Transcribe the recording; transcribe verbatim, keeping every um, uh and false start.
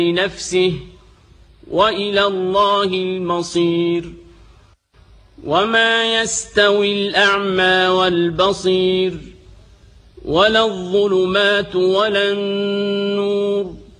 نفسه وإلى الله المصير وما يستوي الأعمى والبصير ولا الظلمات ولا النور